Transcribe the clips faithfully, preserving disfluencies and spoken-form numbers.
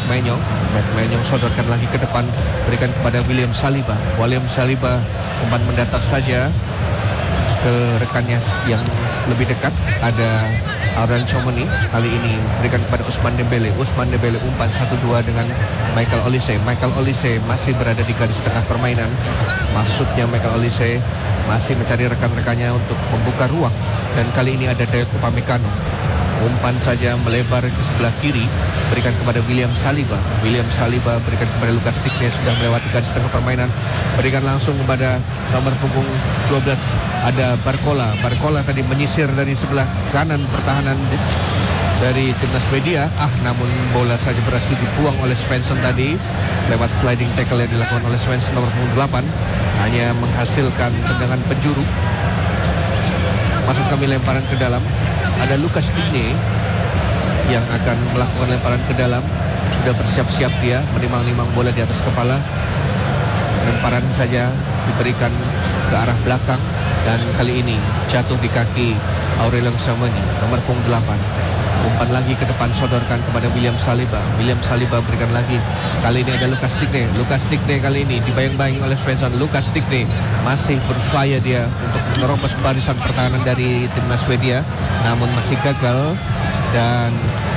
Mike Maignan. Mike Maignan sodorkan lagi ke depan, berikan kepada William Saliba. William Saliba umpan mendatar saja ke rekannya yang lebih dekat, ada Aurel Tchouameni. Kali ini berikan kepada Ousmane Dembele. Ousmane Dembele umpan satu dua dengan Michael Olise. Michael Olise masih berada di garis tengah permainan. Maksudnya Michael Olise masih mencari rekan-rekannya untuk membuka ruang. Dan kali ini ada Dayot Upamecano. Umpan saja melebar ke sebelah kiri, berikan kepada William Saliba. William Saliba berikan kepada Lucas Digne, sudah melewati garis tengah permainan. Berikan langsung kepada nomor punggung dua belas, ada Barcola. Barcola tadi menyisir dari sebelah kanan pertahanan dari timnas Swedia. Ah, namun bola saja berhasil dibuang oleh Svensson tadi lewat sliding tackle yang dilakukan oleh Svensson nomor punggung delapan. Hanya menghasilkan tendangan penjuru. Masuk kami lemparan ke dalam. Ada Lucas Digne yang akan melakukan lemparan ke dalam. Sudah bersiap-siap dia, menimang-nimang bola di atas kepala. Lemparan saja diberikan ke arah belakang. Dan kali ini jatuh di kaki Aurelien Tchouameni, nomor punggung delapan. Umpan lagi ke depan, sodorkan kepada William Saliba. William Saliba berikan lagi. Kali ini ada Lucas Digne. Lucas Digne kali ini dibayang-bayangi oleh Svensson. Lucas Digne masih berupaya dia untuk menerobos barisan pertahanan dari timnas Swedia, namun masih gagal. Dan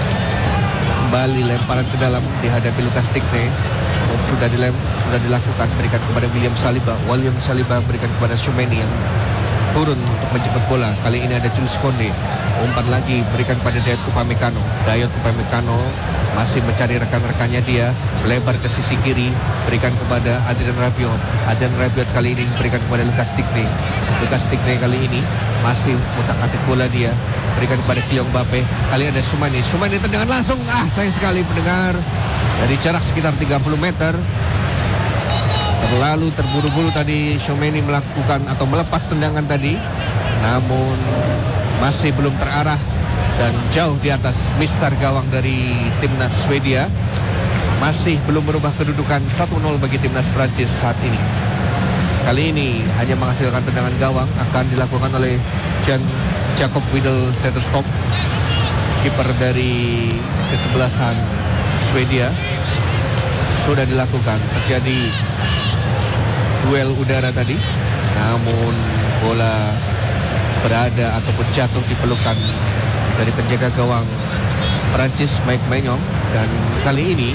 kembali lemparan ke dalam dihadapi Lucas Digne. Sudah dilem, sudah dilakukan, berikan kepada William Saliba. William Saliba berikan kepada Tchouameni yang turun untuk menjemput bola. Kali ini ada Jules Koundé. Umpan lagi berikan pada Dayot Upamecano. Dayot Upamecano masih mencari rekan-rekannya dia, melebar ke sisi kiri, berikan kepada Adrien Rabiot. Adrien Rabiot kali ini berikan kepada Lucas Digne. Lucas Digne kali ini masih utak-atik bola dia, berikan kepada Kylian Mbappe. Kali ada Tchouameni. Tchouameni tendangan langsung. Ah, sayang sekali pendengar. Dari jarak sekitar tiga puluh meter. Terlalu terburu-buru tadi Tchouameni melakukan atau melepas tendangan tadi, namun masih belum terarah dan jauh di atas mister gawang dari timnas Swedia. Masih belum merubah kedudukan satu nol bagi timnas Prancis saat ini. Kali ini hanya menghasilkan tendangan gawang, akan dilakukan oleh Jan Jacob Widel Zetterstrom, kiper dari kesebelasan Swedia. Sudah dilakukan, terjadi duel udara tadi, namun bola berada ataupun jatuh di pelukan dari penjaga gawang Perancis Mike Maignan. Dan kali ini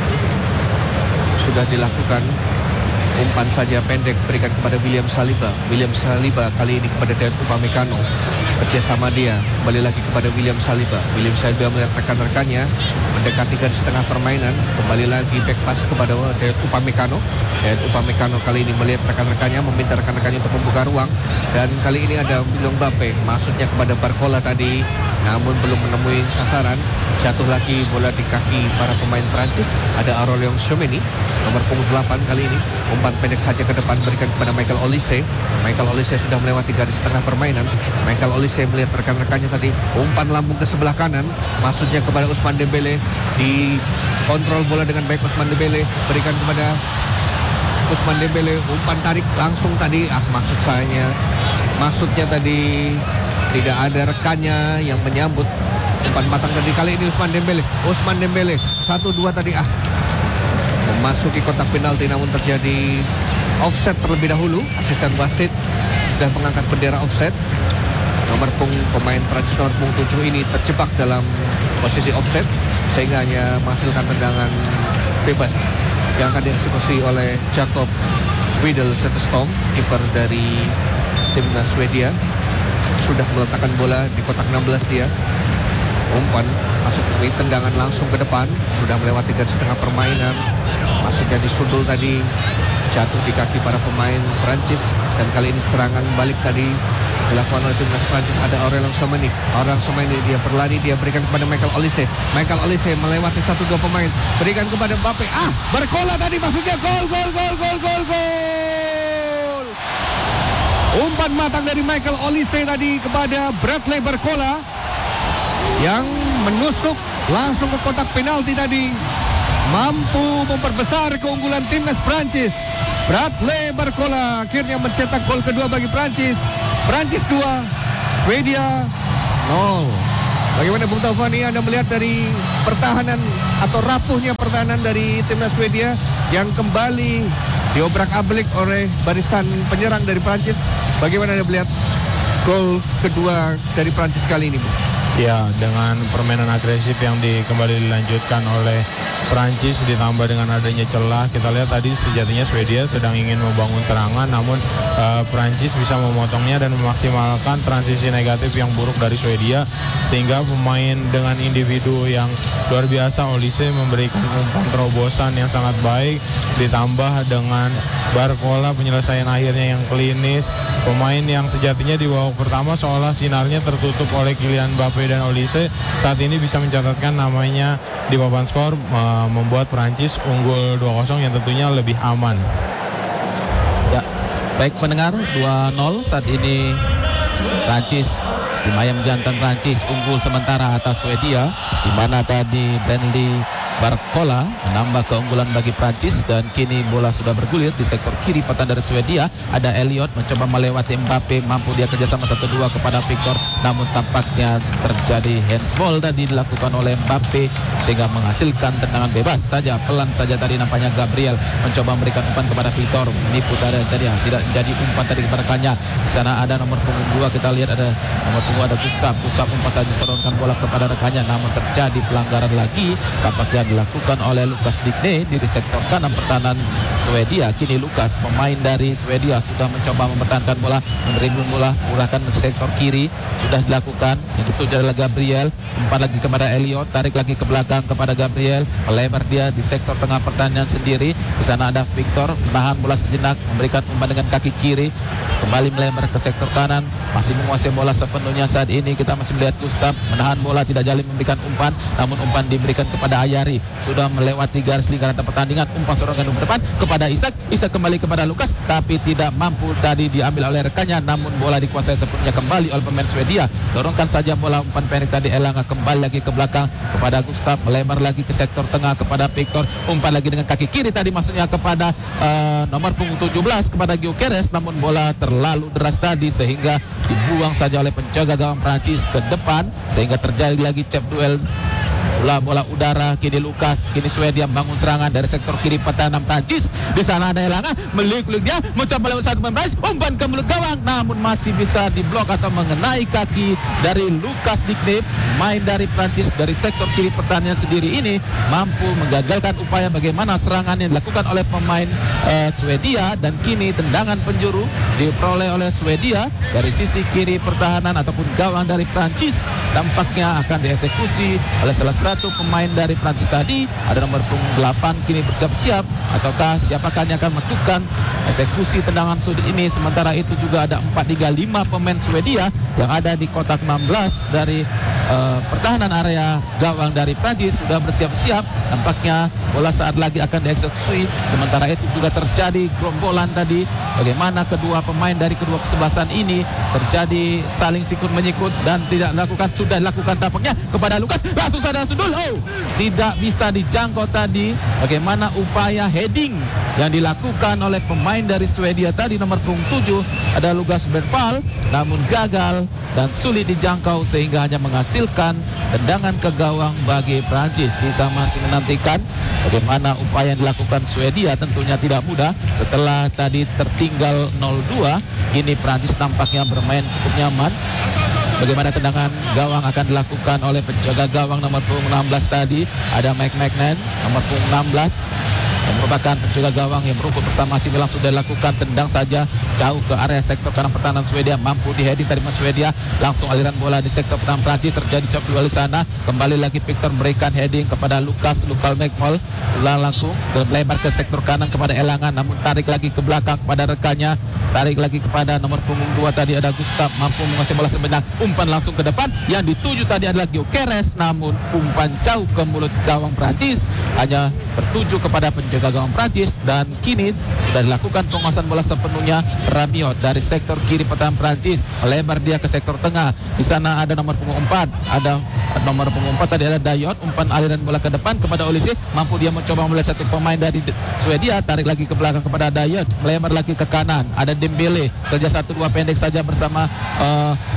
sudah dilakukan umpan saja pendek berikan kepada William Saliba. William Saliba kali ini kepada Dayot Upamecano. Kerjasama dia kembali lagi kepada William Saliba. William Saliba melihat rekan-rekannya mendekati garis tengah permainan. Kembali lagi back pass kepada Dayot Upamecano. Dayot Upamecano kali ini melihat rekan-rekannya, meminta rekan-rekannya untuk membuka ruang. Dan kali ini ada Kylian Mbappe, maksudnya kepada Barcola tadi, namun belum menemui sasaran. Jatuh lagi bola di kaki para pemain Prancis. Ada Aurelien Tchouameni, nomor punggung delapan kali ini. Umpan pendek saja ke depan berikan kepada Michael Olise. Michael Olise sudah melewati garis tengah permainan. Michael Olise melihat rekan-rekannya tadi, umpan lambung ke sebelah kanan, maksudnya kepada Ousmane Dembele. Di kontrol bola dengan baik Ousmane Dembele, berikan kepada Ousmane Dembele, umpan tarik langsung tadi. Ah, maksud saya, maksudnya tadi tidak ada rekannya yang menyambut umpan batang tadi. Kali ini Ousmane Dembele, Ousmane Dembele satu dua tadi, ah memasuki kotak penalti, namun terjadi offset terlebih dahulu. Asisten wasit sudah mengangkat bendera offset. Nomor punggung pemain Prancis nomor punggung tujuh ini terjebak dalam posisi offset, sehingga hanya menghasilkan tendangan bebas yang akan dieksekusi oleh Jacob Widel Zetterstrom, kiper dari timnas Swedia. Sudah meletakkan bola di kotak enam belas dia. Umpan masuk ke tendangan langsung ke depan, sudah melewati garis tengah permainan. Masuknya disundul tadi, jatuh di kaki para pemain Prancis. Dan kali ini serangan balik tadi dilakukan oleh timnas Prancis. Ada Aurelien Tchouameni. Aurelien Tchouameni dia berlari, dia berikan kepada Michael Olise. Michael Olise melewati satu dua pemain, berikan kepada Mbappe. Ah, Barcola tadi maksudnya gol, gol, gol, gol, gol, gol. Umpan matang dari Michael Olise tadi kepada Bradley Barcola yang menusuk langsung ke kotak penalti tadi, mampu memperbesar keunggulan timnas Prancis. Bradley Barcola akhirnya mencetak gol kedua bagi Prancis. Prancis dua, Swedia nol. Bagaimana Bung Taufani, Anda melihat dari pertahanan atau rapuhnya pertahanan dari timnas Swedia yang kembali diobrak-abrik oleh barisan penyerang dari Prancis. Bagaimana Anda melihat gol kedua dari Prancis kali ini, Bu? Ya, dengan permainan agresif yang di, kembali dilanjutkan oleh Prancis ditambah dengan adanya celah, kita lihat tadi sejatinya Swedia sedang ingin membangun serangan, namun uh, Prancis bisa memotongnya dan memaksimalkan transisi negatif yang buruk dari Swedia, sehingga pemain dengan individu yang luar biasa, Olise memberikan umpan terobosan yang sangat baik, ditambah dengan Barcola penyelesaian akhirnya yang klinis, pemain yang sejatinya di babak pertama seolah sinarnya tertutup oleh Kylian Mbappe dan Olise, saat ini bisa mencatatkan namanya di papan skor, membuat Prancis unggul dua kosong yang tentunya lebih aman. Ya, baik pendengar, dua nol saat ini Prancis, tim ayam jantan Prancis unggul sementara atas Swedia, di mana tadi Bradley Barcola menambah keunggulan bagi Prancis, dan kini bola sudah bergulir di sektor kiri pertahanan dari Swedia. Ada Elliot mencoba melewati Mbappe, mampu dia kerjasama satu dua kepada Victor, namun tampaknya terjadi handsball tadi dilakukan oleh Mbappe sehingga menghasilkan tendangan bebas saja. Pelan saja tadi nampaknya Gabriel mencoba memberikan umpan kepada Victor, menipu tadi, tadi ya, tidak jadi umpan tadi kepada rekannya. Di sana ada nomor punggung dua, kita lihat ada nomor punggung ada Gustav. Gustav umpan saja sorongkan bola kepada rekannya, namun terjadi pelanggaran lagi tampaknya dilakukan oleh Lukas Digne di sektor kanan pertahanan Swedia. Kini Lukas, pemain dari Swedia, sudah mencoba mempertahankan bola, menerima bola, murahkan ke sektor kiri, sudah dilakukan. Yang itu adalah Gabriel, umpan lagi kepada Elliot, tarik lagi ke belakang kepada Gabriel, melebar dia di sektor tengah pertahanan sendiri. Di sana ada Victor, menahan bola sejenak, memberikan umpan dengan kaki kiri, kembali melebar ke sektor kanan, masih menguasai bola sepenuhnya saat ini. Kita masih melihat Gustav menahan bola, tidak jadi memberikan umpan, namun umpan diberikan kepada Ayari, sudah melewati garis lingkaran pertandingan. Umpan serangan ke depan kepada Isak, Isak kembali kepada Lukas, tapi tidak mampu tadi diambil oleh rekannya, namun bola dikuasai sepenuhnya kembali oleh pemain Swedia. Dorongkan saja bola, umpan pendek tadi Elanga, kembali lagi ke belakang kepada Gustav, melebar lagi ke sektor tengah kepada Victor, umpan lagi dengan kaki kiri tadi maksudnya kepada uh, nomor punggung tujuh belas kepada Gyökeres, namun bola terlalu deras tadi sehingga dibuang saja oleh penjaga gawang Prancis ke depan, sehingga terjadi lagi cep duel bola bola udara. Kini Lukas, kini Swedia membangun serangan dari sektor kiri pertahanan Prancis. Di sana ada Elanga, melik-lik dia, mencoba lewat satu pemain Prancis, umpan ke mulut gawang, namun masih bisa diblok atau mengenai kaki dari Lukas Digne. Main dari Prancis dari sektor kiri pertahanan sendiri ini mampu menggagalkan upaya bagaimana serangan yang dilakukan oleh pemain uh, Swedia, dan kini tendangan penjuru diperoleh oleh Swedia dari sisi kiri pertahanan ataupun gawang dari Prancis, tampaknya akan dieksekusi oleh salah satu pemain dari Prancis tadi. Ada nomor punggung delapan kini bersiap-siap, ataukah siapakah yang akan melakukan eksekusi tendangan sudut ini. Sementara itu juga ada empat tiga lima pemain Swedia yang ada di kotak enam belas dari uh, pertahanan area gawang dari Prancis sudah bersiap-siap. Tampaknya bola saat lagi akan dieksekusi. Sementara itu juga terjadi gerombolan tadi, bagaimana kedua pemain dari kedua kesebelasan ini terjadi saling sikut menyikut dan tidak dilakukan, sudah dilakukan tampaknya kepada Lukas, langsung saja sudul. Oh, tidak bisa dijangkau tadi. Bagaimana upaya heading yang dilakukan oleh pemain dari Swedia tadi nomor punggung tujuh ada Lukas Bergvall, namun gagal dan sulit dijangkau sehingga hanya menghasilkan tendangan ke gawang bagi Prancis. Bisa masih menantikan bagaimana upaya yang dilakukan Swedia, tentunya tidak mudah setelah tadi tertinggal nol dua. Kini Prancis nampaknya bermain cukup nyaman. Bagaimana tendangan gawang akan dilakukan oleh penjaga gawang nomor punggung enam belas tadi ada Mike Magnan nomor punggung enam belas yang merupakan penjaga gawang yang berumput bersama si Milan. Sudah dilakukan, tendang saja jauh ke area sektor kanan pertahanan Swedia, mampu diheading tadi Swedia, langsung aliran bola di sektor pertahanan Prancis, terjadi cop duel di sana. Kembali lagi Victor memberikan heading kepada Lukas Lukal Mekmol, langsung lebar ke sektor kanan kepada Elanga, namun tarik lagi ke belakang kepada rekannya, tarik lagi kepada nomor punggung dua tadi ada Gustav, mampu menguasai bola sebentar, umpan langsung ke depan, yang dituju tadi adalah Gyökeres, namun umpan jauh ke mulut gawang Prancis, hanya bertuju kepada penjaga gawang Prancis. Dan kini sudah dilakukan penguasaan bola sepenuhnya Rabiot dari sektor kiri pertahanan Prancis, melebar dia ke sektor tengah. Di sana ada nomor punggung empat, ada nomor punggung empat tadi ada Dayot, umpan aliran bola ke depan kepada Olise, mampu dia mencoba melihat satu pemain dari Swedia, tarik lagi ke belakang kepada Dayot, melebar lagi ke kanan, ada Dembele, kerja satu dua pendek saja bersama uh,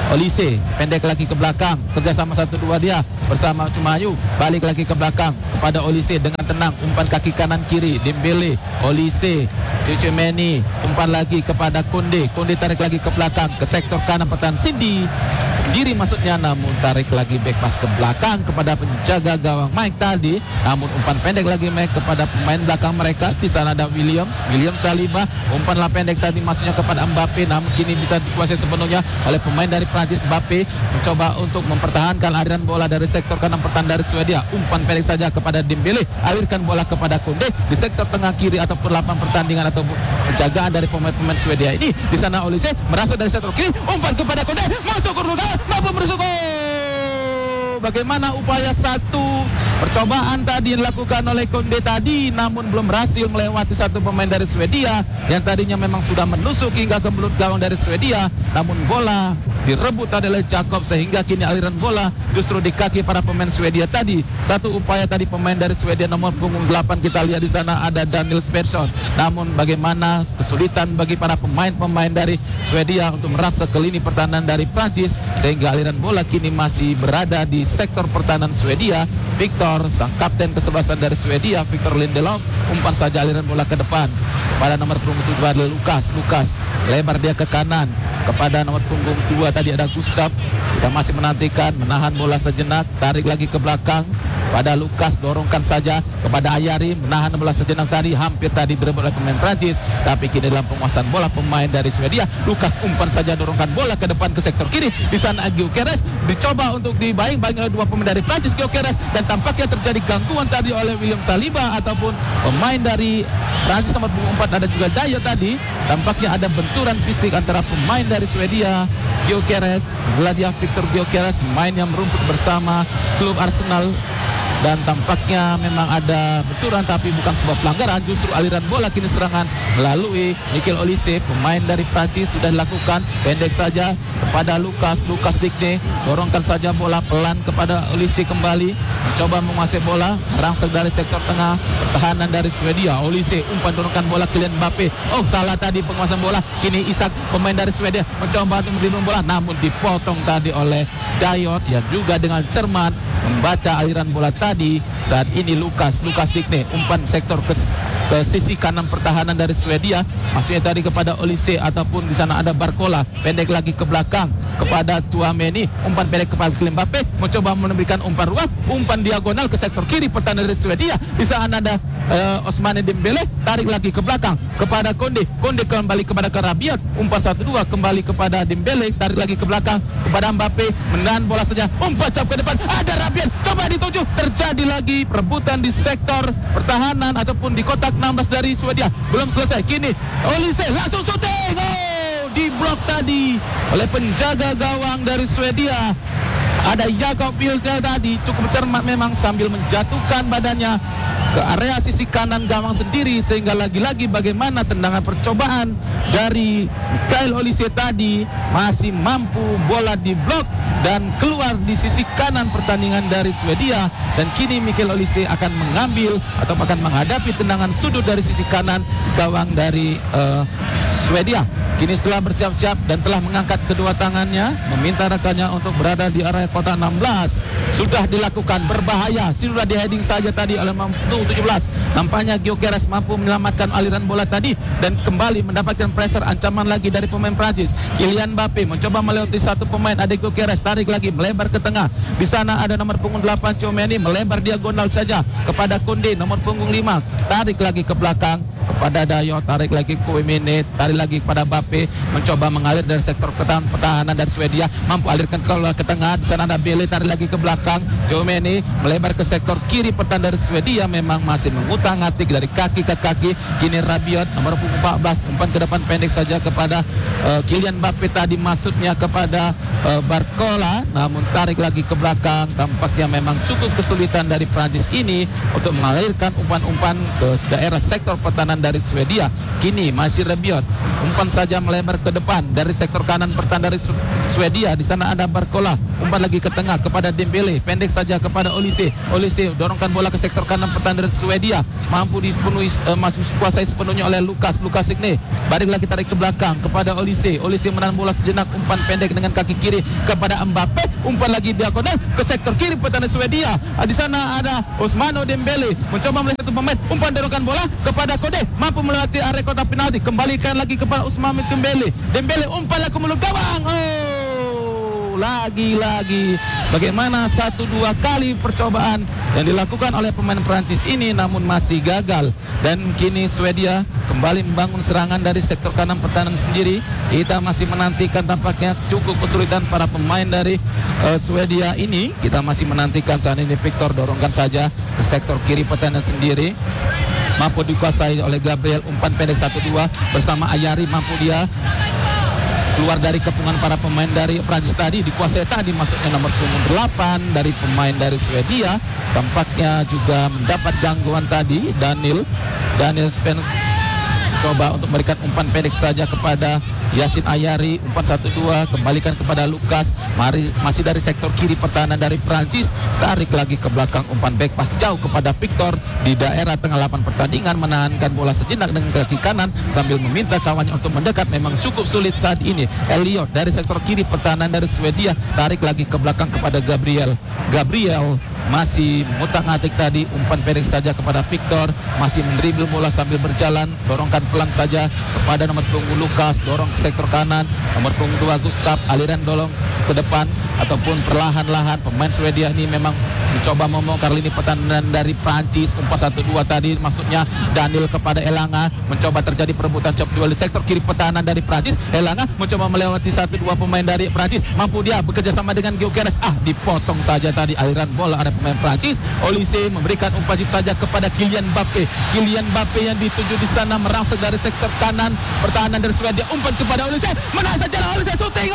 Olise pendek lagi ke belakang, kerjasama satu dua dia bersama Cumayu, balik lagi ke belakang kepada Olise dengan tenang, umpan kaki kanan kiri Dembele, Olise, Cucumeni, umpan lagi kepada Konde, Konde tarik lagi ke belakang ke sektor kanan pertahanan Cindy sendiri maksudnya, namun tarik lagi back pass ke belakang kepada penjaga gawang Mike tadi, namun umpan pendek lagi Mike kepada pemain belakang mereka. Di sana ada Williams, Williams Saliba, umpanlah pendek saat ini masuknya kepada Mbappe, namun kini bisa dikuasai sepenuhnya oleh pemain dari Prancis. Mbappe mencoba untuk mempertahankan aliran bola dari sektor kanan pertahanan dari Swedia, umpan pendek saja kepada Dembele, alirkan bola kepada Konde di sektor tengah kiri ataupun lapangan pertandingan ataupun penjagaan dari pemain-pemain Swedia ini. Di sana Olise merasuk dari sektor kiri, umpan kepada Konde, masuk ke ruang, mampu merusuk. Bagaimana upaya satu percobaan tadi yang dilakukan oleh Konde tadi, namun belum berhasil melewati satu pemain dari Swedia yang tadinya memang sudah menusuk hingga ke mulut gawang dari Swedia, namun bola direbut tadi oleh Jacob sehingga kini aliran bola justru di kaki para pemain Swedia tadi. Satu upaya tadi pemain dari Swedia nomor punggung delapan, kita lihat di sana ada Daniel Persson, namun bagaimana kesulitan bagi para pemain-pemain dari Swedia untuk merasa ke lini pertahanan dari Prancis sehingga aliran bola kini masih berada di sektor pertahanan Swedia. Victor, sang kapten kesebelasan dari Swedia, Victor Lindelof, umpan saja aliran bola ke depan kepada nomor punggung tujuh adalah Lukas. Lukas lebar dia ke kanan kepada nomor punggung dua tadi ada Gustav. Kita masih menantikan, menahan bola sejenak, tarik lagi ke belakang pada Lukas, dorongkan saja kepada Ayari, menahan bola sejenak tadi, hampir tadi direbut oleh pemain Prancis, tapi kini dalam penguasaan bola pemain dari Swedia. Lukas umpan saja, dorongkan bola ke depan ke sektor kiri. Di sana Gyökeres dicoba untuk dibaing-baing oleh dua pemain dari Prancis, Gyökeres, dan tampaknya terjadi gangguan tadi oleh William Saliba ataupun pemain dari Prancis nomor empat ada juga Dayo tadi. Tampaknya ada benturan fisik antara pemain dari Swedia, Gyökeres, Vladia Victor Gyökeres, pemain yang merumput bersama klub Arsenal. Dan tampaknya memang ada benturan tapi bukan sebuah pelanggaran, justru aliran bola kini serangan melalui Mikel Olise, pemain dari Prancis sudah dilakukan, pendek saja kepada Lukas, Lukas Digne, dorongkan saja bola pelan kepada Olise kembali, mencoba menguasai bola, merangsek dari sektor tengah pertahanan dari Swedia. Olise umpan dorongkan bola Kylian Mbappe, oh salah tadi penguasaan bola, kini Isak pemain dari Swedia mencoba untuk melindungi bola, namun dipotong tadi oleh Dayot yang juga dengan cermat membaca aliran bola tadi. Saat ini Lukas, Lukas Digne, umpan sektor ke, ke sisi kanan pertahanan dari Swedia, maksudnya tadi kepada Olise ataupun di sana ada Barcola, pendek lagi ke belakang kepada Tchouaméni, umpan pendek kepada Kylian Mbappe, mencoba memberikan umpan ruang, umpan diagonal ke sektor kiri pertahanan dari Swedia. Di sana ada uh, Ousmane Dembele, tarik lagi ke belakang kepada Konde, Konde kembali kepada Rabiot, umpan satu dua kembali kepada Dembele, tarik lagi ke belakang kepada Mbappe, menahan bola saja, umpan cap ke depan, ada Rabiot, coba dituju, terjadi lagi perebutan di sektor pertahanan ataupun di kotak enam belas dari Swedia. Belum selesai, kini Olise langsung syuting, oh, di blok tadi oleh penjaga gawang dari Swedia. Ada Jakob Wilke tadi cukup cermat memang sambil menjatuhkan badannya ke area sisi kanan gawang sendiri, sehingga lagi-lagi bagaimana tendangan percobaan dari Mikel Olise tadi masih mampu bola di blok dan keluar di sisi kanan pertandingan dari Swedia. Dan kini Mikel Olise akan mengambil atau akan menghadapi tendangan sudut dari sisi kanan gawang dari uh, Swedia. Kini setelah bersiap-siap dan telah mengangkat kedua tangannya, meminta rekannya untuk berada di area kotak enam belas. Sudah dilakukan, berbahaya, sudah di heading saja tadi oleh tujuh belas. Nampaknya Gyökeres mampu menyelamatkan aliran bola tadi dan kembali mendapatkan pressure ancaman lagi dari pemain Prancis. Kylian Mbappe mencoba melewati satu pemain, ada Gyökeres, tarik lagi, melebar ke tengah. Di sana ada nomor punggung delapan Tchouaméni, melebar diagonal saja kepada Konde, nomor punggung lima, tarik lagi ke belakang kepada Dayot, tarik lagi ke Wemene, tarik lagi kepada Mbappe, mencoba mengalir dari sektor pertahanan dari Swedia, mampu alirkan ke tengah. Di sana ada Bele, tarik lagi ke belakang. Tchouaméni melebar ke sektor kiri pertahanan dari Swedia, memang masih mengutang-atik dari kaki ke kaki. Kini Rabiot, nomor punggung empat belas, umpan ke depan pendek saja kepada uh, Kylian Mbappe tadi, maksudnya kepada uh, Barcola, namun tarik lagi ke belakang. Tampaknya memang cukup kesulitan dari Prancis ini untuk mengalirkan umpan-umpan ke daerah sektor pertahanan dari Swedia. Kini masih Rabiot, umpan saja melebar ke depan dari sektor kanan pertahanan dari Swedia. Di sana ada Barcola, umpan lagi ke tengah kepada Dembele, pendek saja kepada Olise. Olise dorongkan bola ke sektor kanan pertahanan Swedia, mampu dipenuhi uh, masuk kuasai sepenuhnya oleh Lukas Lukas Signe. Balik lagi tarik ke belakang kepada Olise. Olise menahan bola sejenak, umpan pendek dengan kaki kiri kepada Mbappe, umpan lagi diagonal ke sektor kiri pertahanan Swedia. Di sana ada Ousmane Dembele mencoba melihat satu pemain, umpan dorongkan bola kepada Kode, mampu melewati area kotak penalti, kembalikan lagi kepada Ousmane Dembele. Dembele umpan lagi mulut gawang. Oh, lagi-lagi bagaimana satu dua kali percobaan yang dilakukan oleh pemain Prancis ini namun masih gagal, dan kini Swedia kembali membangun serangan dari sektor kanan pertahanan sendiri. Kita masih menantikan, tampaknya cukup kesulitan para pemain dari uh, Swedia ini. Kita masih menantikan. Saat ini Victor dorongkan saja ke sektor kiri pertahanan sendiri, mampu dikuasai oleh Gabriel, umpan pendek satu dua bersama Ayari, mampu dia keluar dari kepungan para pemain dari Prancis tadi, dikuasai tadi masuknya nomor punggung delapan dari pemain dari Swedia. Tampaknya juga mendapat gangguan tadi Daniel Daniel Spence coba untuk memberikan umpan pendek saja kepada Yasin Ayari, umpan satu dua kembalikan kepada Lukas. Mari masih dari sektor kiri pertahanan dari Prancis, tarik lagi ke belakang, umpan back pas jauh kepada Victor di daerah tengah lapangan pertandingan, menahankan bola sejenak dengan kaki kanan sambil meminta kawannya untuk mendekat. Memang cukup sulit saat ini. Elliot dari sektor kiri pertahanan dari Swedia tarik lagi ke belakang kepada Gabriel. Gabriel masih mutak-ngatik tadi, umpan pendek saja kepada Victor, masih mendribble bola sambil berjalan, dorongkan pelan saja kepada nomor punggung Lukas, dorong ke sektor kanan, nomor punggung dua Gustav, aliran dorong ke depan ataupun perlahan-lahan. Pemain Swedia ini memang mencoba membongkar lini pertahanan dari Prancis. Umpan satu dua tadi maksudnya Daniel kepada Elanga, mencoba terjadi perebutan chop duel di sektor kiri pertahanan dari Prancis. Elanga mencoba melewati satu dua pemain dari Prancis, mampu dia bekerja sama dengan Gyökeres, ah dipotong saja tadi aliran bola ada pemain Prancis. Olise memberikan umpan chip saja kepada Kylian Mbappe. Kylian Mbappe yang dituju di sana merangsek dari sektor kanan pertahanan dari Swedia, umpan kepada Olise, menahan saja Olise, shooting.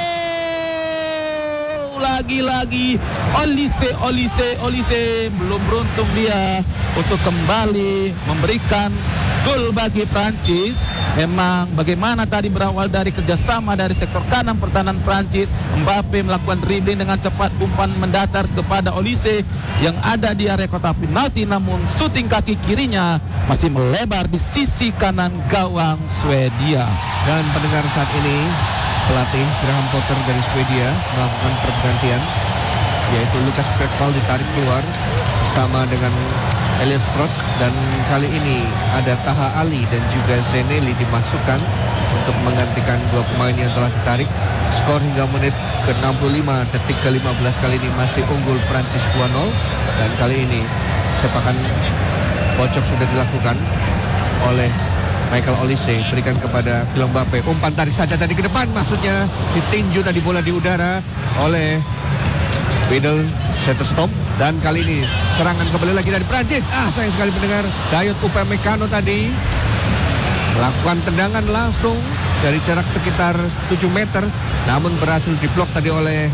Lagi-lagi Olise, Olise, Olise belum beruntung dia untuk kembali memberikan gol bagi Prancis. Memang bagaimana tadi berawal dari kerjasama dari sektor kanan pertahanan Prancis, Mbappe melakukan dribbling dengan cepat, umpan mendatar kepada Olise yang ada di area kotak penalti, namun shooting kaki kirinya masih melebar di sisi kanan gawang Swedia. Dan pendengar, saat ini pelatih Graham Potter dari Swedia melakukan pergantian, yaitu Lukas Bergvall ditarik keluar bersama dengan Elliot Stroot, dan kali ini ada Taha Ali dan juga Zeneli dimasukkan untuk menggantikan dua pemain yang telah ditarik. Skor hingga menit ke enam puluh lima, detik ke lima belas kali ini masih unggul Prancis dua nol, dan kali ini sepakan bocok sudah dilakukan oleh Michael Olise, berikan kepada Kylian Mbappe, umpan tarik saja tadi ke depan, maksudnya ditinju tadi bola di udara oleh Widel Shetterstrom, dan kali ini serangan kembali lagi dari Prancis. Ah, sayang sekali pendengar, Dayot Upamecano tadi melakukan tendangan langsung dari jarak sekitar tujuh meter, namun berhasil diblok tadi oleh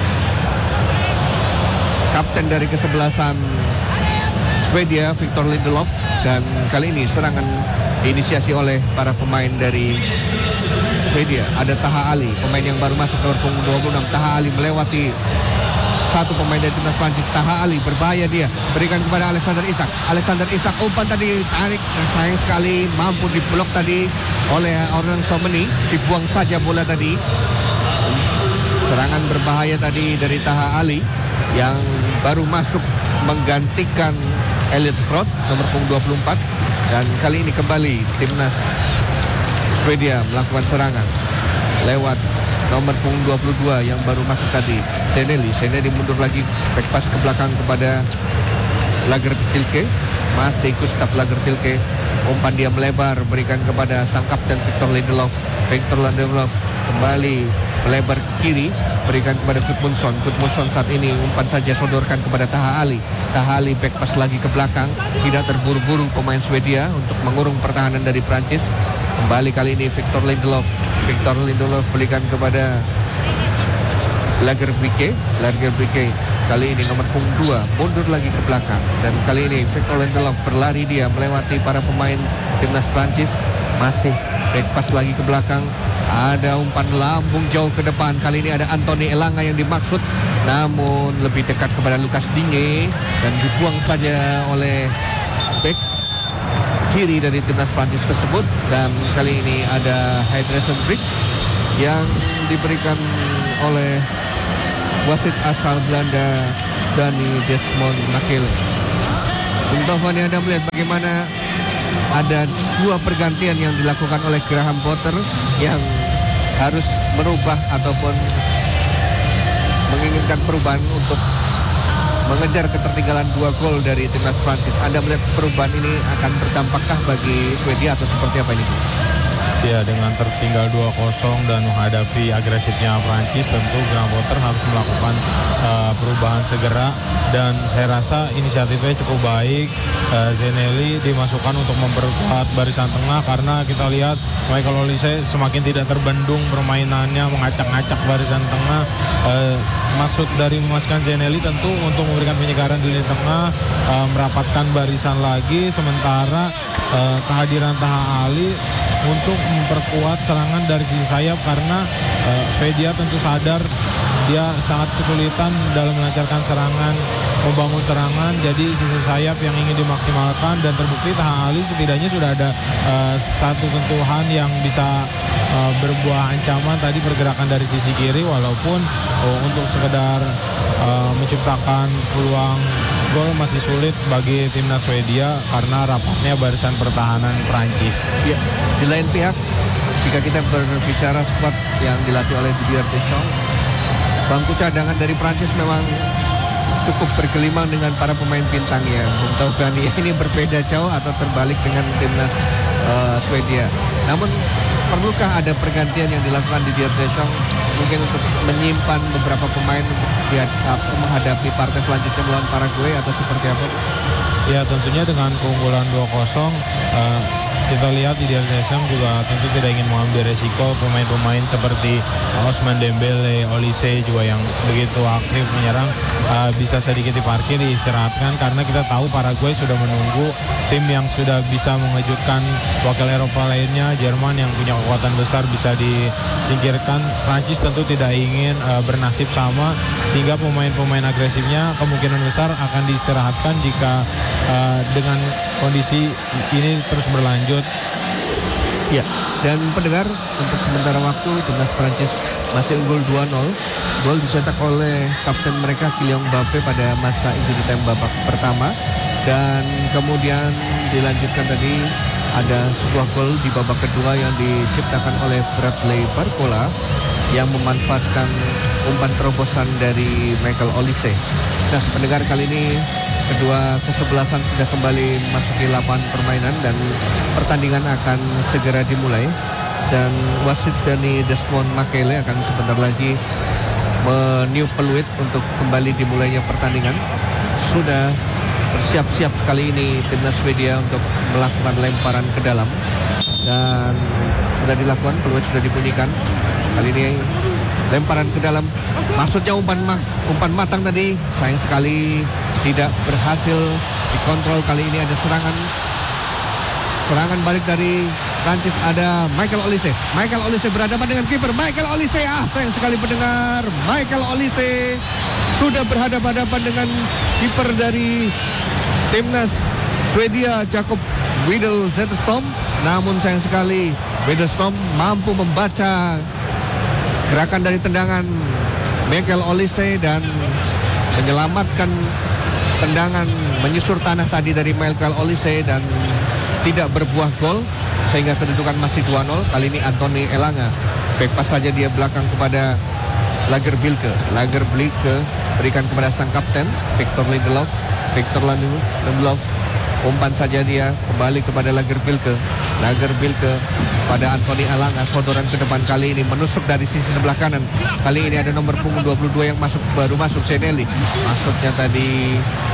kapten dari kesebelasan Swedia, Victor Lindelof, dan kali ini serangan diinisiasi oleh para pemain dari Swedia. Ada Taha Ali, pemain yang baru masuk nomor punggung dua puluh enam. Taha Ali melewati satu pemain dari timnas Prancis. Taha Ali berbahaya, dia berikan kepada Alexander Isak. Alexander Isak umpan tadi tarik, dan sayang sekali mampu diblok tadi oleh Orlan Someni, dibuang saja bola tadi. Serangan berbahaya tadi dari Taha Ali yang baru masuk menggantikan Elliot Stroot nomor punggung dua puluh empat, dan kali ini kembali timnas Swedia melakukan serangan lewat nomor punggung dua puluh dua yang baru masuk tadi, Zeneli. Zeneli mundur lagi, back pass ke belakang kepada Lagertilke, masih Gustav Lagertilke, umpan dia melebar, berikan kepada sang kapten Victor Lindelof. Victor Lindelof kembali melebar ke kiri, berikan kepada Gudmundsson. Gudmundsson saat ini umpan saja sodorkan kepada Taha Ali. Taha Ali back pass lagi ke belakang, tidak terburu-buru pemain Swedia untuk mengurung pertahanan dari Prancis. Kembali kali ini Victor Lindelof. Victor Lindelof berikan kepada Lagerbilke. Lagerbilke kali ini nomor punggung dua mundur lagi ke belakang, dan kali ini Victor Lindelof berlari, dia melewati para pemain timnas Prancis, masih back pass lagi ke belakang Ada umpan lambung jauh ke depan. Kali ini ada Anthony Elanga yang dimaksud, namun lebih dekat kepada Lucas Digne dan dibuang saja oleh bek kiri dari timnas Prancis tersebut. Dan kali ini ada hydration break yang diberikan oleh wasit asal Belanda Dani Desmond Makele. Bung Taufani, Anda melihat bagaimana ada dua pergantian yang dilakukan oleh Graham Potter yang harus merubah ataupun menginginkan perubahan untuk mengejar ketertinggalan dua gol dari timnas Prancis. Anda melihat perubahan ini akan berdampakkah bagi Swedia atau seperti apa ini? Ya, dengan tertinggal dua kosong dan menghadapi agresifnya Prancis, tentu Graham Potter harus melakukan uh, perubahan segera, dan saya rasa inisiatifnya cukup baik. uh, Zeneli dimasukkan untuk memperkuat barisan tengah karena kita lihat Michael Olise semakin tidak terbendung permainannya, mengacak-ngacak barisan tengah. uh, Maksud dari memasukkan Zeneli tentu untuk memberikan penyegaran di lini tengah, uh, merapatkan barisan lagi, sementara uh, kehadiran Taha Ali untuk memperkuat serangan dari sisi sayap karena uh, Swedia tentu sadar dia sangat kesulitan dalam melancarkan serangan, membangun serangan. Jadi sisi sayap yang ingin dimaksimalkan, dan terbukti Taha Ali setidaknya sudah ada uh, satu sentuhan yang bisa uh, berbuah ancaman tadi, pergerakan dari sisi kiri, walaupun uh, untuk sekedar uh, menciptakan peluang gol masih sulit bagi timnas Swedia karena rapatnya barisan pertahanan Prancis. Ya, di lain pihak, jika kita berbicara skuad yang dilatih oleh Didier Deschamps, bangku cadangan dari Prancis memang cukup bergelimang dengan para pemain bintangnya. Bung Taufani, ini berbeda jauh atau terbalik dengan timnas uh, Swedia. Namun perlukah ada pergantian yang dilakukan Didier Deschamps mungkin untuk menyimpan beberapa pemain untuk menghadapi partai selanjutnya melawan Paraguay atau seperti apa? Ya, tentunya dengan keunggulan dua kosong uh, kita lihat Didier Deschamps juga tentu tidak ingin mengambil resiko pemain-pemain seperti Ousmane Dembele, Olise juga yang begitu aktif menyerang uh, bisa sedikit diparkir, diistirahatkan, karena kita tahu Paraguay sudah menunggu tim yang sudah bisa mengejutkan wakil Eropa lainnya. Jerman yang punya kekuatan besar bisa disingkirkan. Prancis tentu tidak ingin uh, bernasib sama, sehingga pemain-pemain agresifnya kemungkinan besar akan diistirahatkan jika uh, dengan kondisi ini terus berlanjut. Ya, dan pendengar, untuk sementara waktu timnas Prancis masih unggul dua nol. Gol dicetak oleh kapten mereka Kylian Mbappe pada masa injury time babak pertama, dan kemudian dilanjutkan tadi ada sebuah gol di babak kedua yang diciptakan oleh Bradley Barcola yang memanfaatkan umpan terobosan dari Michael Olise. Nah, pendengar, kali ini kedua kesebelasan sudah kembali masuki lapangan permainan dan pertandingan akan segera dimulai. Dan wasit Dani Desmond Makele akan sebentar lagi meniup peluit untuk kembali dimulainya pertandingan. Sudah bersiap-siap kali ini timnas Swedia untuk melakukan lemparan ke dalam, dan sudah dilakukan, peluit sudah dibunyikan. Kali ini lemparan ke dalam, maksudnya umpan mas, umpan matang tadi, sayang sekali tidak berhasil dikontrol. Kali ini ada serangan serangan balik dari Prancis, ada Michael Olise. Michael Olise berhadapan dengan kiper. Michael Olise, ah sayang sekali pendengar, Michael Olise sudah berhadapan-hadapan dengan kiper dari timnas Swedia, Jakob Widel Zetterstrom. Namun sayang sekali Zetterstrom mampu membaca gerakan dari tendangan Michael Olise dan menyelamatkan tendangan menyusur tanah tadi dari Michael Olise dan tidak berbuah gol, sehingga kedudukan masih dua nol. Kali ini Anthony Elanga back pass saja dia belakang kepada Lagerbilke. Lagerbilke berikan kepada sang kapten Victor Lindelof. Victor Lindelof umpan saja dia kembali kepada Lagerbilke. Lagerbilke pada Anthony Elanga, sodoran ke depan kali ini menusuk dari sisi sebelah kanan. Kali ini ada nomor punggung dua puluh dua yang masuk, baru masuk Zeneli. Masuknya tadi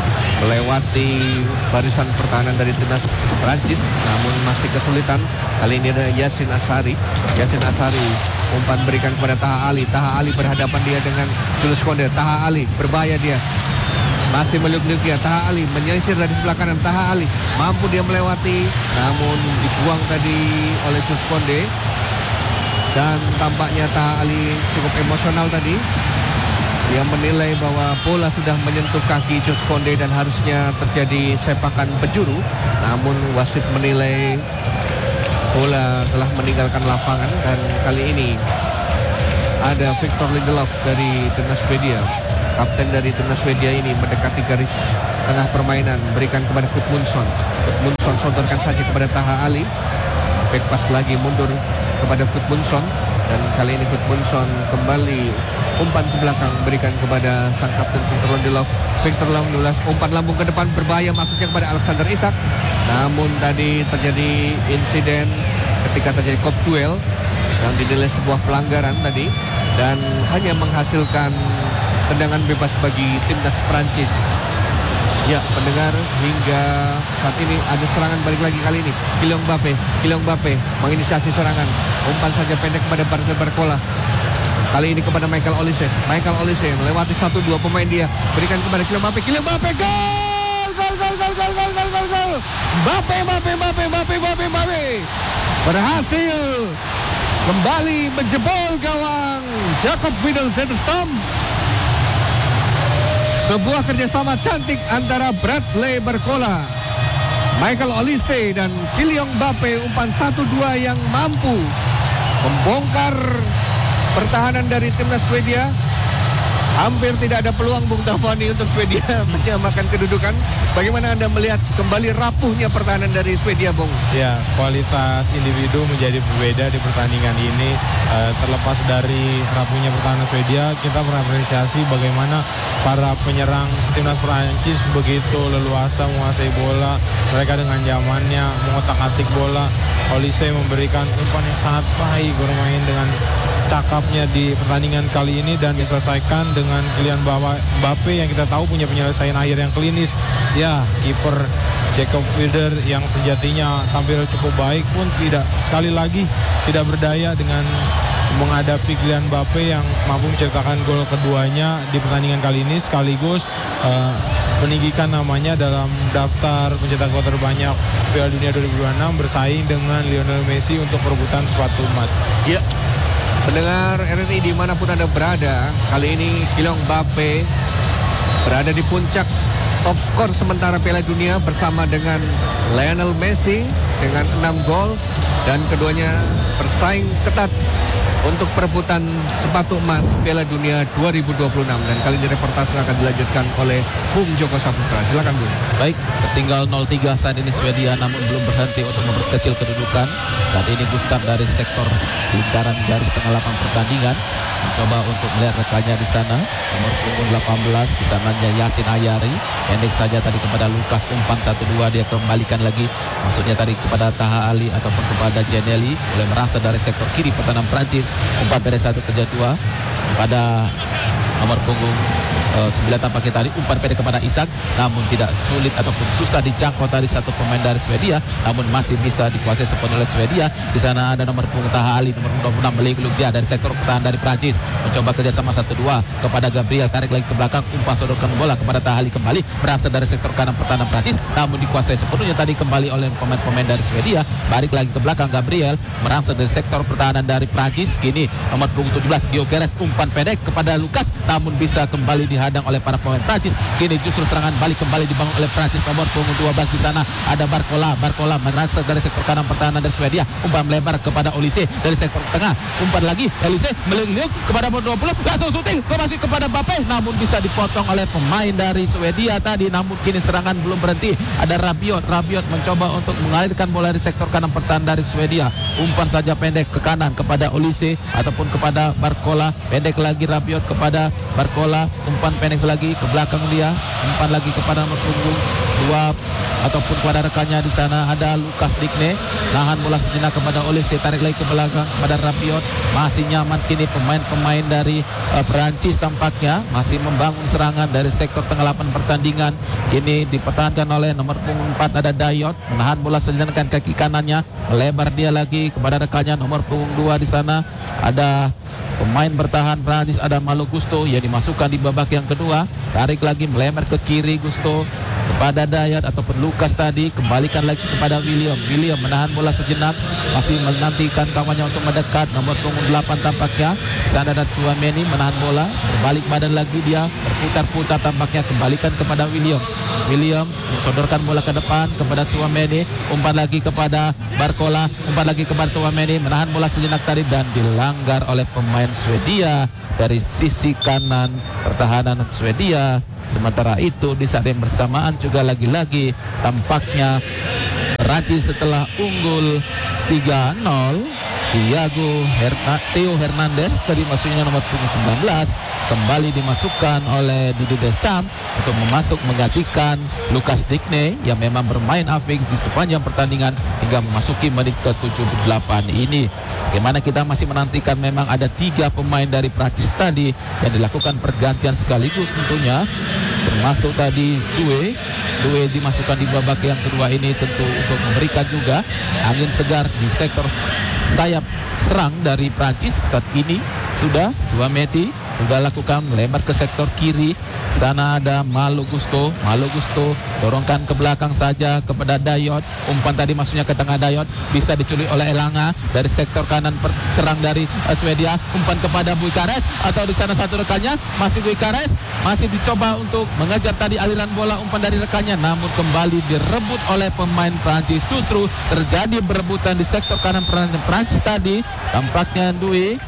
melewati barisan pertahanan dari timnas Prancis, namun masih kesulitan. Kali ini ada Yasin Asari. Yasin Asari umpan berikan kepada Taha Ali. Taha Ali berhadapan dia dengan Jules Koundé. Taha Ali berbahaya dia, masih meliuk-liuk dia. Taha Ali menyisir dari sebelah kanan. Taha Ali mampu dia melewati, namun dibuang tadi oleh Jules Koundé. Dan tampaknya Taha Ali cukup emosional tadi. Dia menilai bahwa bola sudah menyentuh kaki Jules Konde dan harusnya terjadi sepakan penjuru. Namun wasit menilai bola telah meninggalkan lapangan dan kali ini ada Victor Lindelof dari timnas Swedia. Kapten dari timnas Swedia ini mendekati garis tengah permainan, berikan kepada Gudmundsson. Gudmundsson sodorkan saja kepada Taha Ali. Back pass lagi mundur kepada Gudmundsson dan kali ini Gudmundsson kembali umpan ke belakang, berikan kepada sang kapten Victor Lindelof. Victor Lindelof umpan lambung ke depan berbahaya, masuknya kepada Alexander Isak. Namun tadi terjadi insiden ketika terjadi kop duel yang dinilai sebuah pelanggaran tadi dan hanya menghasilkan tendangan bebas bagi timnas Prancis. Ya, pendengar, hingga saat ini ada serangan balik lagi kali ini. Kylian Mbappe, Kylian Mbappe menginisiasi serangan. Umpan saja pendek kepada Bartel Barcola. Kali ini kepada Michael Olise. Michael Olise melewati satu dua pemain dia. Berikan kepada Kylian Mbappe. Kylian Mbappe, gol! Gol, gol, gol, gol, gol, gol, gol, gol. Mbappe, Mbappe, Mbappe, Mbappe, Mbappe, Mbappe. Berhasil kembali menjebol gawang Jakob Widel Zetterstam. Sebuah kerjasama cantik antara Bradley Barcola, Michael Olise dan Kylian Mbappe. Umpan satu dua yang mampu membongkar pertahanan dari timnas Swedia. Hampir tidak ada peluang Bung Tafani untuk Swedia menyamakan kedudukan. Bagaimana Anda melihat kembali rapuhnya pertahanan dari Swedia, Bung? Ya, kualitas individu menjadi berbeda di pertandingan ini. E, terlepas dari rapuhnya pertahanan Swedia, kita mengapresiasi bagaimana para penyerang timnas Prancis begitu leluasa menguasai bola. Mereka dengan nyamannya mengotak-atik bola. Olise memberikan umpan yang sangat baik, bermain dengan cakapnya di pertandingan kali ini dan diselesaikan dengan Kylian Mbappe yang kita tahu punya penyelesaian akhir yang klinis. Ya, kiper Jakob Wilder yang sejatinya tampil cukup baik pun tidak, sekali lagi tidak berdaya dengan menghadapi Kylian Mbappe yang mampu mencetakkan gol keduanya di pertandingan kali ini, sekaligus uh, meninggikan namanya dalam daftar pencetak gol terbanyak Piala Dunia dua ribu dua puluh enam, bersaing dengan Lionel Messi untuk perebutan sepatu emas. Ya, pendengar R R I dimanapun Anda berada, kali ini Kylian Mbappe berada di puncak top skor sementara Piala Dunia bersama dengan Lionel Messi dengan enam gol dan keduanya bersaing ketat untuk perebutan sepatu emas Piala Dunia dua ribu dua puluh enam. Dan kali ini reportase akan dilanjutkan oleh Bung Joko Saputra. Silakan, Bung. Baik, tertinggal nol tiga saat ini Swedia, namun belum berhenti untuk memperkecil kedudukan. Saat ini Gustav dari sektor lingkaran garis tengah lapang pertandingan mencoba untuk melihat rekannya di sana, nomor punggung delapan belas di sananya Yasin Ayari. Pendek saja tadi kepada Lukas, umpan satu dua, dia kembalikan lagi, maksudnya tadi kepada Taha Ali ataupun kepada Giannelli, mulai merasa dari sektor kiri pertahanan Prancis. Umpan pendek satu kerja dua kepada nomor punggung uh, sembilan tampaknya tadi, umpan pendek kepada Isak, namun tidak sulit ataupun susah dijangkau tadi satu pemain dari Swedia, namun masih bisa dikuasai sepenuhnya oleh Swedia. Di sana ada nomor punggung Taha Ali, nomor dua puluh enam Meligluk dia dari sektor pertahanan dari Prancis, mencoba kerjasama satu dua kepada Gabriel, tarik lagi ke belakang, umpan sodorkan bola kepada Taha Ali kembali, berasal dari sektor kanan pertahanan Prancis, namun dikuasai sepenuhnya tadi kembali oleh pemain-pemain dari Swedia. Balik lagi ke belakang, Gabriel merangsek dari sektor pertahanan dari Prancis. Kini nomor punggung tujuh belas Gyökeres, umpan pendek kepada Lukas, namun bisa kembali dihadang oleh para pemain Prancis. Kini justru serangan balik kembali dibangun oleh Prancis. Nomor punggung dua belas di sana ada Barcola. Barcola merangsek dari sektor kanan pertahanan dari Swedia. Umpan melebar kepada Olise dari sektor tengah. Umpan lagi Olise meliuk kepada nomor dua puluh. Langsung syuting masuk kepada Mbappe, namun bisa dipotong oleh pemain dari Swedia tadi. Namun kini serangan belum berhenti. Ada Rabiot. Rabiot mencoba untuk mengalirkan bola dari sektor kanan pertahanan dari Swedia. Umpan saja pendek ke kanan kepada Olise ataupun kepada Barcola. Pendek lagi Rabiot kepada Barcola, umpan pendek lagi ke belakang dia, umpan lagi kepada nomor punggung dua ataupun kepada rekannya di sana ada Lukas Digne, nahan bola sejenak kepada Olise, tarik lagi ke belakang kepada Rabiot. Masih nyaman kini pemain-pemain dari uh, Perancis tampaknya masih membangun serangan dari sektor tengah lapangan pertandingan. Kini dipertahankan oleh nomor punggung empat ada Dayot, menahan bola sejenak dengan kaki kanannya, melebar dia lagi kepada rekannya nomor punggung dua di sana ada pemain bertahan Prancis, ada Malo Gusto yang dimasukkan di babak yang kedua. Tarik lagi melebar ke kiri Gusto kepada Dayat ataupun Lukas tadi, kembalikan lagi kepada William. William menahan bola sejenak, masih menantikan kawannya untuk mendekat. Nomor punggung delapan tampaknya di sana ada Tchouaméni menahan bola, berbalik badan lagi dia, berputar-putar tampaknya, kembalikan kepada William. William mensodorkan bola ke depan kepada Tchouaméni, umpan lagi kepada Barcola, umpan lagi kepada Tchouaméni, menahan bola sejenak tadi dan dilanggar oleh pemain Swedia dari sisi kanan pertahanan Swedia. Sementara itu di saat yang bersamaan juga lagi-lagi tampaknya Perancis setelah unggul tiga nol, Thiago Herna, Theo Hernandez tadi maksudnya nomor punggung sembilan belas kembali dimasukkan oleh Didier Deschamps untuk memasuk menggantikan Lucas Digne yang memang bermain apik di sepanjang pertandingan hingga memasuki menit ke tujuh puluh delapan ini. Bagaimana kita masih menantikan, memang ada tiga pemain dari Prancis tadi yang dilakukan pergantian sekaligus tentunya, termasuk tadi Doué. Doué dimasukkan di babak yang kedua ini tentu untuk memberikan juga angin segar di sektor sayap serang dari Prancis. Saat ini sudah Tchouaméni sudah lakukan lebar ke sektor kiri. Sana ada Malo Gusto. Malo Gusto dorongkan ke belakang saja kepada Dayot. Umpan tadi masuknya ke tengah Dayot, bisa diculik oleh Elanga dari sektor kanan serang dari uh, Swedia. Umpan kepada Buikares, atau di sana satu rekannya masih Buikares, masih dicoba untuk mengejar tadi aliran bola umpan dari rekannya, namun kembali direbut oleh pemain Prancis. Justru terjadi berebutan di sektor kanan Prancis tadi. Tampaknya Doué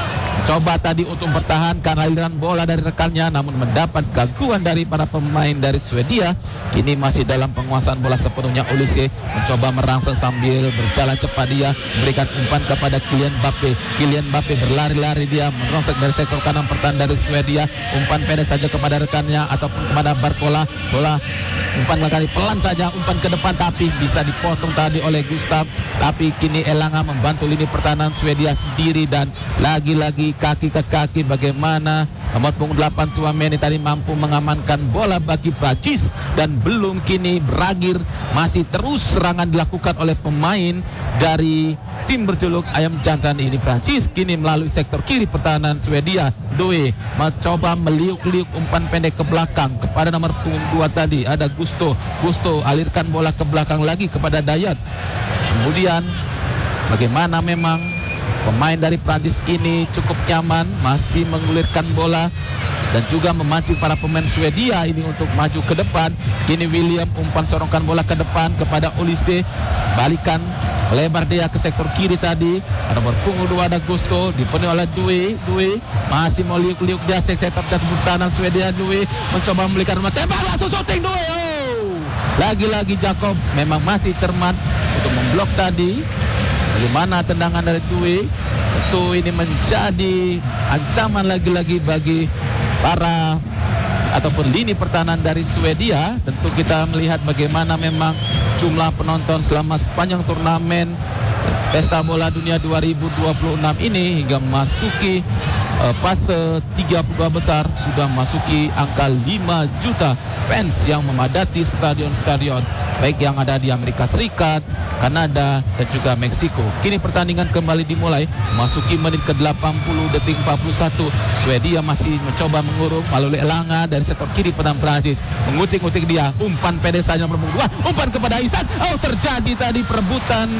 coba tadi untuk mempertahankan aliran bola dari rekannya, namun mendapat gangguan dari para pemain dari Swedia. Kini masih dalam penguasaan bola sepenuhnya. Olise mencoba merangsang sambil berjalan cepat, dia berikan umpan kepada Kylian Mbappe. Kylian Mbappe berlari-lari, dia merongsek dari sektor kanan pertahanan dari Swedia. Umpan pendek saja kepada rekannya ataupun kepada Barcola. Bola umpan kali pelan saja, umpan ke depan tapi bisa dipotong tadi oleh Gustav. Tapi kini Elanga membantu lini pertahanan Swedia sendiri dan lagi-lagi kaki ke kaki. Bagaimana nomor punggung delapan Tchouaméni tadi mampu mengamankan bola bagi Prancis, dan belum kini berakhir, masih terus serangan dilakukan oleh pemain dari tim berjuluk Ayam Jantan ini Prancis. Kini melalui sektor kiri pertahanan Swedia, Doué mencoba meliuk-liuk umpan pendek ke belakang kepada nomor punggung dua tadi ada Gusto. Gusto alirkan bola ke belakang lagi kepada Dayot. Kemudian bagaimana memang pemain dari Prancis ini cukup nyaman, masih mengulirkan bola dan juga memancing para pemain Swedia ini untuk maju ke depan. Kini William umpan sorongkan bola ke depan kepada Olise, balikan lebar dia ke sektor kiri tadi. Nomor punggung dua ada Gusto, dipenuhi oleh Doué. Doué masih mau liuk-liuk dia sektor pertahanan Swedia. Doué mencoba memberikan rumah tembak, langsung shooting Doué. Oh, lagi-lagi Jacob memang masih cermat untuk memblok tadi. Bagaimana tendangan dari Doué, tentu ini menjadi ancaman lagi-lagi bagi para ataupun lini pertahanan dari Swedia. Tentu kita melihat bagaimana memang jumlah penonton selama sepanjang turnamen Pesta Bola Dunia dua ribu dua puluh enam ini hingga memasuki uh, fase tiga puluh dua besar sudah masuki angka lima juta fans yang memadati stadion-stadion baik yang ada di Amerika Serikat, Kanada dan juga Meksiko. Kini pertandingan kembali dimulai, masuki menit ke delapan puluh, detik empat puluh satu. Swedia masih mencoba mengurung melalui Elanga dari sektor kiri pertahanan Prancis. Mengutik-utik dia, umpan pendek saja nomor dua, umpan kepada Isak. Oh, terjadi tadi perebutan.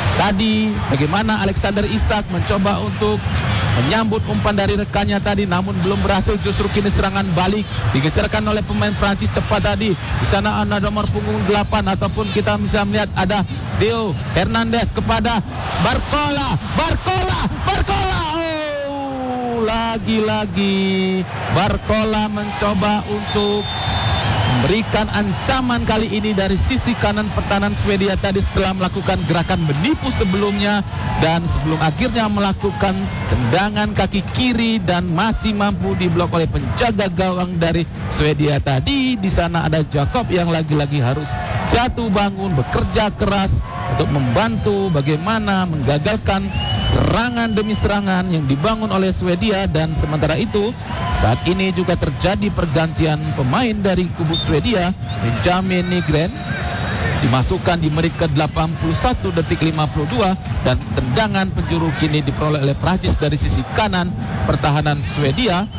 Tadi bagaimana Alexander Isak mencoba untuk menyambut umpan dari rekannya tadi, namun belum berhasil. Justru kini serangan balik digejarkan oleh pemain Prancis cepat tadi. Di sana ada nomor punggung delapan ataupun kita bisa melihat ada Theo Hernandez kepada Barcola. Barcola, Barcola. Oh, lagi-lagi Barcola mencoba untuk memberikan ancaman kali ini dari sisi kanan pertahanan Swedia tadi setelah melakukan gerakan menipu sebelumnya dan sebelum akhirnya melakukan tendangan kaki kiri dan masih mampu diblok oleh penjaga gawang dari Swedia tadi. Di sana ada Jacob yang lagi-lagi harus jatuh bangun, bekerja keras untuk membantu bagaimana menggagalkan serangan demi serangan yang dibangun oleh Swedia. Dan sementara itu saat ini juga terjadi pergantian pemain dari kubu Swedia. Benjamin Nygren dimasukkan di menit ke delapan puluh satu, detik lima puluh dua, dan tendangan penjuru kini diperoleh oleh Prancis dari sisi kanan pertahanan Swedia.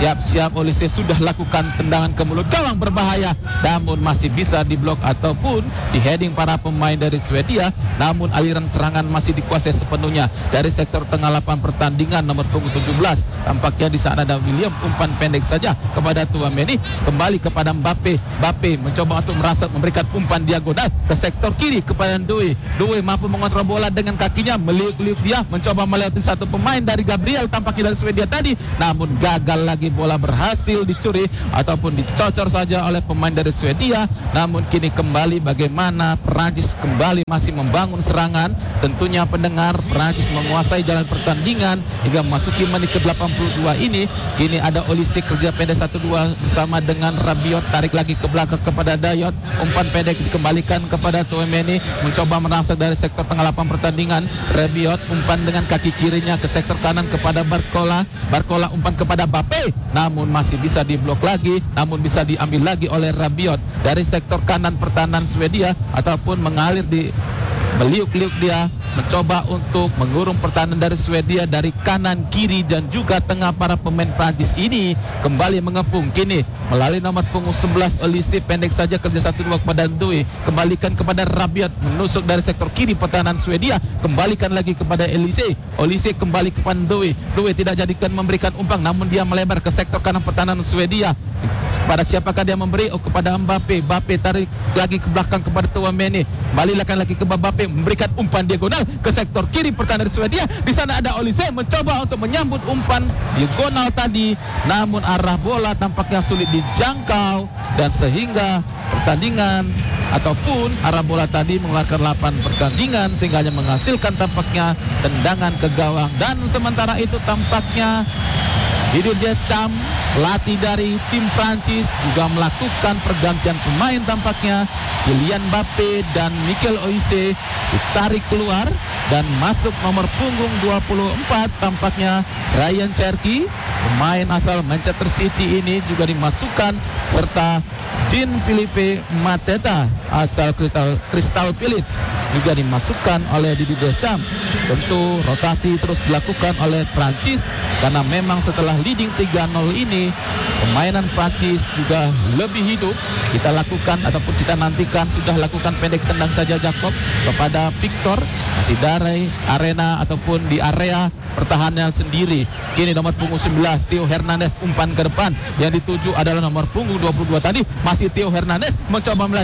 Siap-siap Olise sudah lakukan tendangan ke mulut gawang berbahaya, namun masih bisa diblok ataupun di heading para pemain dari Swedia. Namun aliran serangan masih dikuasai sepenuhnya dari sektor tengah lapangan pertandingan nomor punggung tujuh belas. Tampaknya di sana ada William, umpan pendek saja kepada Tchouaméni, kembali kepada Mbappe. Mbappe mencoba untuk merasa memberikan umpan diagonal ke sektor kiri kepada Ndoye. Ndoye mampu mengontrol bola dengan kakinya, meliuk-liuk dia, mencoba melewati satu pemain dari Gabriel tampaknya dari Swedia tadi, namun gagal lagi, bola berhasil dicuri ataupun dicocor saja oleh pemain dari Swedia. Namun kini kembali bagaimana Perancis kembali masih membangun serangan. Tentunya pendengar, Perancis menguasai jalan pertandingan hingga memasuki menit ke delapan puluh dua ini. Kini ada Olise kerja pendek satu dua bersama dengan Rabiot, tarik lagi ke belakang kepada Dayot, umpan pendek dikembalikan kepada Tchouaméni, mencoba merangsek dari sektor tengah lapangan pertandingan. Rabiot umpan dengan kaki kirinya ke sektor kanan kepada Barcola. Barcola umpan kepada Mbappe, namun masih bisa diblok lagi, namun bisa diambil lagi oleh Rabiot dari sektor kanan pertahanan Swedia ataupun mengalir di meliuk-liuk dia, mencoba untuk mengurung pertahanan dari Swedia dari kanan, kiri dan juga tengah. Para pemain Prancis ini kembali mengepung kini melalui nomor punggung sebelas Olise, pendek saja kerja satu dua kepada Ndoye, kembalikan kepada Rabiot, menusuk dari sektor kiri pertahanan Swedia, kembalikan lagi kepada Olise. Olise kembali kepada Ndoye. Ndoye tidak jadikan memberikan umpan, namun dia melebar ke sektor kanan pertahanan Swedia. Kepada siapakah dia memberi? Oh, kepada Mbappe. Mbappe tarik lagi ke belakang kepada Tchouaméni, balikan lagi ke Mbappe, memberikan umpan diagonal ke sektor kiri pertahanan Swedia. Di sana ada Olise mencoba untuk menyambut umpan diagonal tadi, namun arah bola tampaknya sulit dijangkau dan sehingga pertandingan ataupun arah bola tadi mengeluarkan lapangan pertandingan sehingga hanya menghasilkan tampaknya tendangan ke gawang. Dan sementara itu tampaknya Didier Deschamps, pelatih dari tim Prancis, juga melakukan pergantian pemain tampaknya. Kylian Mbappe dan Michael Olise ditarik keluar dan masuk nomor punggung dua puluh empat tampaknya Ryan Cherki, pemain asal Manchester City ini juga dimasukkan, serta Jean-Philippe Mateta asal Crystal, Crystal Palace juga dimasukkan oleh Didier Deschamps. Tentu rotasi terus dilakukan oleh Prancis karena memang setelah leading tiga nol ini permainan Prancis juga lebih hidup. Kita lakukan ataupun kita nantikan, sudah lakukan pendek tendang saja Jacob kepada Victor, masih dari arena ataupun di area pertahanan sendiri. Kini nomor punggung sebelas Theo Hernandez umpan ke depan, yang dituju adalah nomor punggung dua puluh dua tadi, masih Theo Hernandez mencoba